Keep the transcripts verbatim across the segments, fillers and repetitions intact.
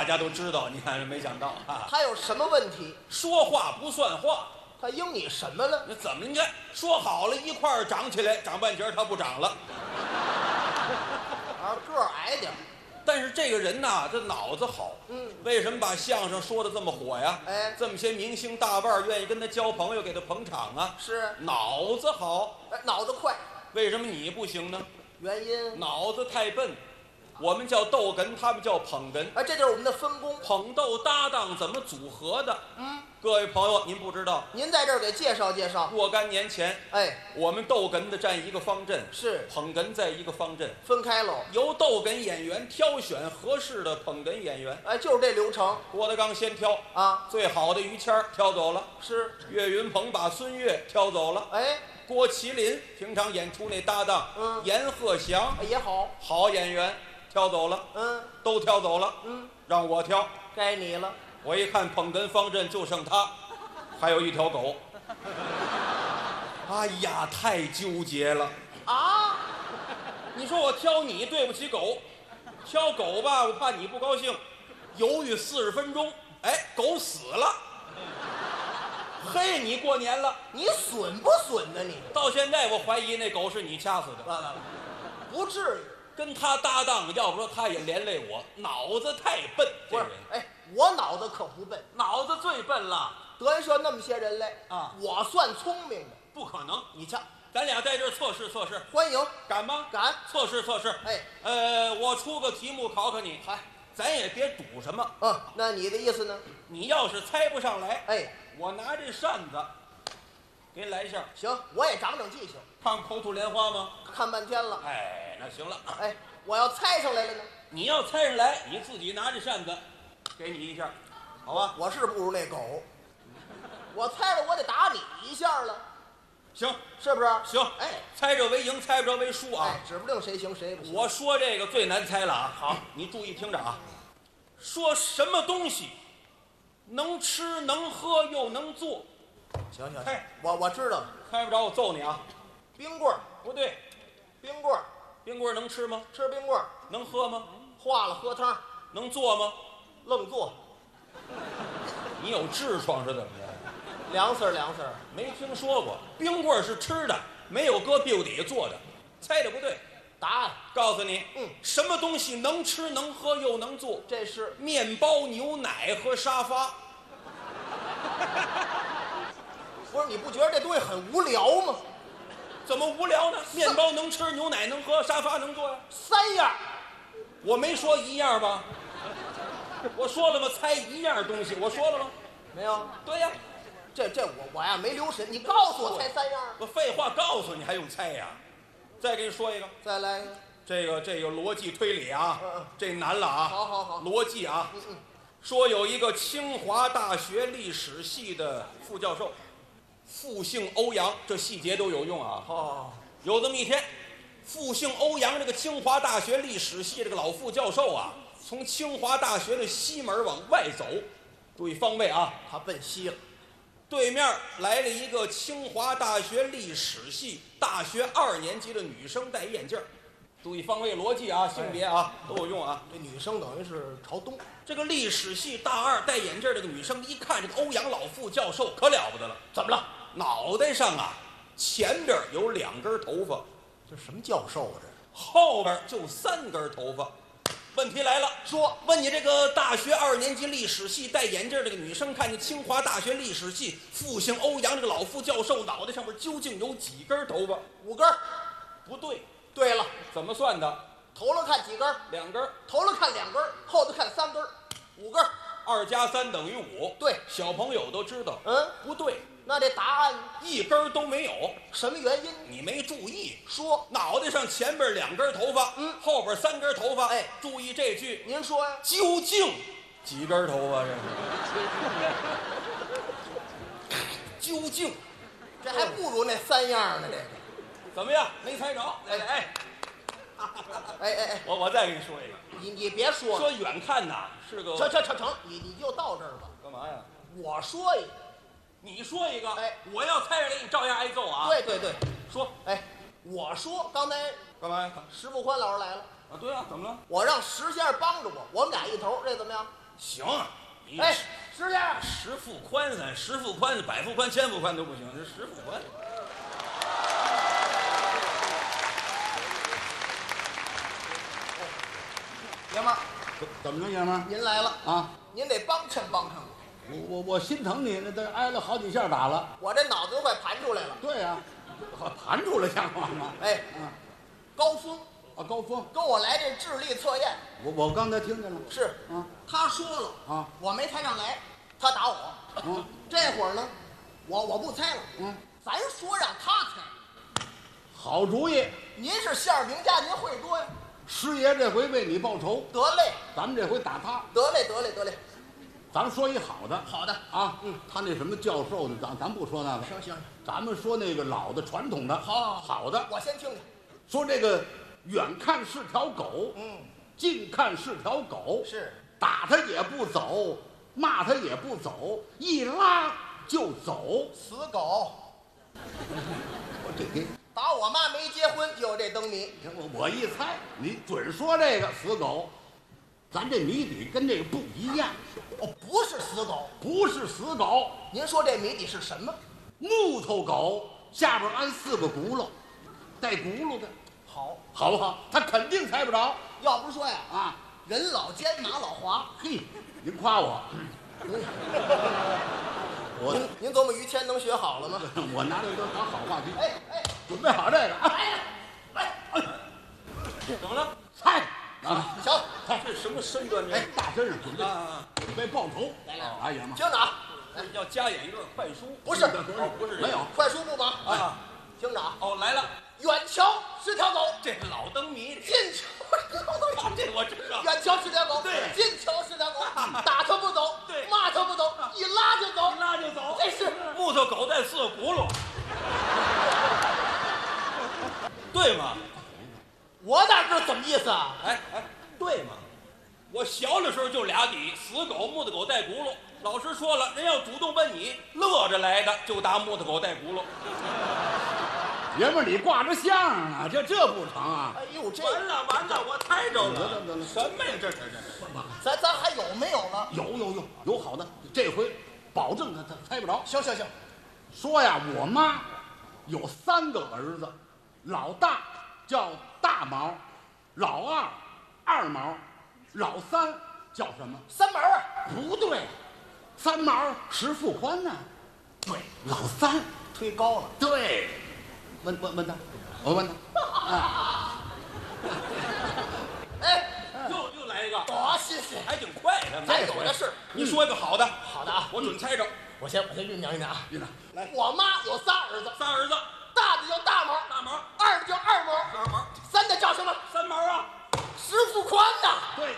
家都知道，你看没想到啊。 他有什么问题？ 说话不算话， 他应你什么了？ 那怎么？你看说好了一块儿长起来，长半截他不长了。 啊，个儿矮点儿。 但是这个人呐，这脑子好。 嗯， 为什么把相声说的这么火呀？ 哎， 这么些明星大腕儿愿意跟他交朋友，给他捧场啊。 是， 脑子好。 哎，脑子快。 为什么你不行呢？ 原因？ 脑子太笨。我们叫逗哏，他们叫捧哏。 哎，这就是我们的分工。 捧逗搭档怎么组合的？ 嗯， 各位朋友，您不知道。 您在这儿给介绍介绍。 若干年前， 哎， 我们逗哏的占一个方阵， 是捧哏在一个方阵， 分开喽。 由逗哏演员挑选合适的捧哏演员。 哎，就是这流程。 郭德纲先挑啊， 最好的于谦儿挑走了， 是岳云鹏把孙越挑走了。 哎， 郭麒麟平常演出那搭档， 嗯， 阎鹤祥也好， 好演员挑走了， 嗯， 都挑走了， 嗯， 让我挑。 该你了。 我一看捧哏方阵就剩他，还有一条狗。哎呀，太纠结了啊！ 你说我挑你对不起狗，挑狗吧我怕你不高兴，犹豫四十分钟，哎，狗死了。嘿，你过年了， 你损不损呢？你到现在我怀疑那狗是你掐死的。 不至于。 跟他搭档，要不说他也连累我，脑子太笨。 不是，哎，我脑子可不笨， 脑子最笨了。 德云社那么些人来啊， 我算聪明的。 不可能， 你瞧， 咱俩在这儿测试测试， 欢迎， 敢吗？ 敢， 测试测试。 哎， 呃，我出个题目考考你， 嗨， 咱也别赌什么。 嗯，那你的意思呢？ 你要是猜不上来， 哎， 我拿这扇子给你来一下。 行，我也长长记性。 看口吐莲花吗？ 看半天了。 哎，那行了。 哎，我要猜上来了呢？ 你要猜上来，你自己拿着扇子，给你一下，好吧？ 我是不如那狗，我猜着我得打你一下了。 行， 是不是？ 行， 哎， 猜着为赢，猜不着为输啊！ 哎，指不定谁行谁不行。 我说这个最难猜了啊！好，你注意听着啊，说什么东西能吃能喝又能做？ 行行， 猜， 我我知道了。 猜不着我揍你啊！ 冰棍儿不对， 冰棍儿， 冰棍儿能吃吗？ 吃冰棍儿， 能喝吗？ 化了喝汤， 能做吗？ 愣做， 你有痔疮是怎么着？ 凉丝儿凉丝儿。 没听说过，冰棍儿是吃的，没有搁屁股底下做的。猜的不对， 答案告诉你， 嗯， 什么东西能吃能喝又能做？ 这是面包、牛奶和沙发。 不是？你不觉得这东西很无聊吗？ 怎么无聊呢？面包能吃，牛奶能喝，沙发能坐呀。 三样， 我没说一样吧？我说了吗？猜一样东西，我说了吗？ 没有。 对呀， 这这我我呀没留神，你告诉我猜三样。 我废话告诉你，还用猜呀？再给你说一个， 再来一个。 这个这个逻辑推理啊， 嗯嗯这难了啊。 好好好， 逻辑啊。 嗯嗯。 说有一个清华大学历史系的副教授，复姓欧阳，这细节都有用啊。 哦， 有这么一天，复姓欧阳这个清华大学历史系这个老副教授啊，从清华大学的西门往外走，注意方位啊， 他奔西了。 对面来了一个清华大学历史系大学二年级的女生，戴眼镜儿。注意方位逻辑啊，性别啊都有用啊。 这女生等于是朝东。 这个历史系大二戴眼镜儿这个女生一看这个欧阳老副教授可了不得了，怎么了？脑袋上啊前边有两根头发， 这什么教授啊？这后边就三根头发。问题来了，说问你这个大学二年级历史系戴眼镜这个女生，看见清华大学历史系复姓欧阳这个老副教授脑袋上面究竟有几根头发？ 五根。 不对。 对了， 怎么算的？ 头了看几根？ 两根。 头了看两根，后头看三根，五根。 二加三等于五。 对， 小朋友都知道。 嗯， 不对。 那这答案一根都没有， 什么原因？ 你没注意。 说脑袋上前边两根头发， 嗯， 后边三根头发。 哎， 注意这句。 您说呀？ 究竟几根头发？这是究竟， 这还不如那三样呢。这个怎么样？没猜着？哎哎哎哎哎， 我我再给你说一个。 你你别说了， 说远看呐是个。 成成成成，你你就到这儿吧。 干嘛呀？ 我说一个， 你说一个。 哎， 我要猜着了，你照样挨揍啊。 对对对， 说。 哎，我说刚才干嘛呀？ 石富宽老师来了。 啊，对啊，怎么了？ 我让石先生帮着我，我们俩一头，这怎么样？ 行，你哎，师爷， 十副宽噻，十副宽，百副宽，千副宽都不行，这十副宽。 爷们儿， 怎么着，爷们儿？ 您来了啊， 您得帮衬帮衬我。 我我我心疼你，那这挨了好几下打了。 我这脑子都快盘出来了。 对呀、啊，盘出来像话吗？ 哎， 嗯， 高峰啊，高峰， 跟我来这智力测验， 我我刚才听见了。 是啊， 他说了啊， 我没猜上来，他打我。 嗯， 这会儿呢，我我不猜了。 嗯， 咱说让他猜。 好主意， 您是馅儿饼家，您会多呀。 师爷这回为你报仇， 得嘞， 咱们这回打他。 得嘞，得嘞，得嘞。 咱们说一好的好的啊，嗯，他那什么教授的，咱咱不说那个， 行行， 咱们说那个老的传统的， 好好好的。 我先听听。 说这个远看是条狗， 嗯， 近看是条狗， 是打他也不走，骂他也不走，一拉就走。 死狗。 我这给打我妈没结婚就有这灯谜。 我我一猜，你准说这个死狗。咱这谜底跟这个不一样， 哦，不是死狗。 不是死狗， 您说这谜底是什么？ 木头狗下边安四个轱辘，带轱辘的， 好， 好不好？他肯定猜不着要不说呀， 啊！ 人老奸马老滑。 嘿，您夸我，我您您琢磨于谦能学好了吗？ 我拿这都当好话题， 哎哎准备好这个啊！ 哎哎哎， 怎么了？ 猜啊！ 行， 这什么身段？这哎，大身上准备啊， 准备报仇， 来来来爷们儿， 听着啊， 要加演一段快书？ 不是哦，不是这个没有快书不忙啊。 听着啊， 哦，来了， 远瞧是条狗， 这老灯谜， 近瞧这我知道。 远瞧是条狗， 对近瞧是条狗，打它不走， 对骂它不走，一拉就走， 一拉就走， 这是木头狗带四个轱辘，对吗？ 我哪知道怎么意思啊？ 哎哎，对吗？我小的时候就俩底，死狗、木头狗带轱辘。老师说了，人要主动问你，乐着来的就打木头狗带轱辘。 爷们儿你挂着相啊，这这不成啊？ 哎呦，这完了完了，我猜着得了得了什么呀？这这这咱咱还有没有了？ 有有有有好的，这回保证他他猜不着。 行行行， 说呀，我妈有三个儿子，老大叫大毛，老二二毛，老三叫什么？ 三毛啊， 不对，三毛十副宽呢。对，老三。 忒高了。 对，问问问他，我问他。啊， 哎， 又又来一个， 多新鲜！ 还挺快的。 咱有的是。 你说一个好的， 好的啊， 我准猜着。 我先我先酝酿酝酿啊。 院长， 来，我妈有仨儿子， 仨儿子， 大的叫大毛， 大毛、 二的叫二毛， 二毛、 三的叫什么？ 三毛啊。 十副宽呐。 对，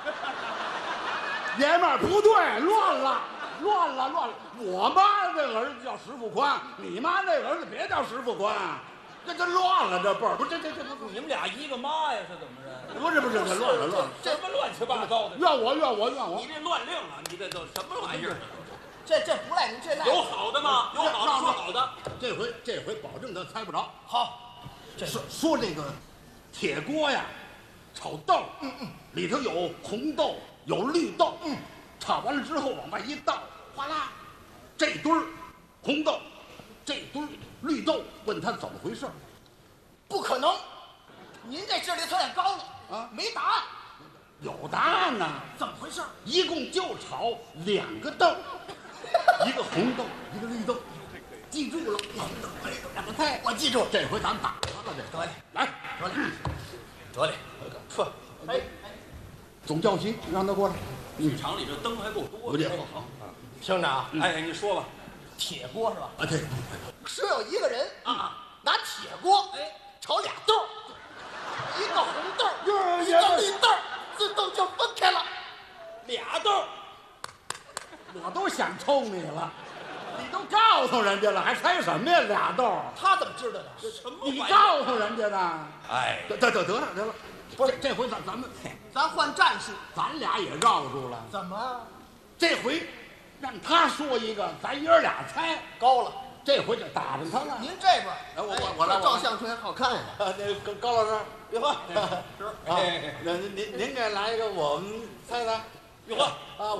爷们儿不对，乱了，乱了，乱了。我妈这儿子叫石富宽，你妈那儿子别叫石富宽，这这乱了，这辈儿不是这这这不你们俩一个妈呀？是怎么着？ 不是不是这乱了乱了。 什么乱七八糟的？ 怨我怨我怨我你，这乱令啊！你这都什么玩意儿？ 这这不赖您，这赖有好的吗？有好的说好的。 这回这回保证他猜不着。 好，这说说这个铁锅呀，炒豆，嗯嗯，里头有红豆，有绿豆，嗯，炒完了之后往外一倒，哗啦，这堆儿红豆，这堆儿绿豆，问他怎么回事儿不可能。您这智力测验高了啊没答案， 有答案呢， 怎么回事？ 一共就炒两个豆，一个红豆，一个绿豆，记住了，红豆绿豆两个菜， 我记住了。 这回咱打他了，这得嘞， 来， 得嘞， 得嘞， 说，哎哎， 总教习让他过来， 剧场里这灯还够多我的。 这好， 听着啊， 哎，你说吧。 铁锅是吧？ 啊对， 说有一个人啊， 拿铁锅哎炒俩豆儿，一个红豆儿， 哟一个绿豆儿，自动就分开了。 俩豆， 我都想抽你了，你都告诉人家了，还猜什么呀？俩豆儿， 他怎么知道的？ 什么玩意你儿？ 告诉人家的。 哎， 得得得得了得了，不是这回咱咱们咱换战术， 咱俩也绕住了， 怎么这回让他说一个，咱爷儿俩猜， 高了？ 这回就打着他了。 您这边， 哎我我我来我来照相出来好看呀。 啊，那高高老师，别慌啊， 哎那您您您给来一个，我们猜猜， 哟呵， 啊，